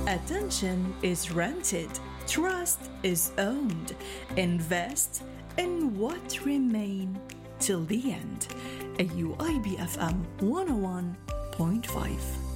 Attention is rented. Trust is owned. Invest in what remain till the end. AUIB FM 101.5.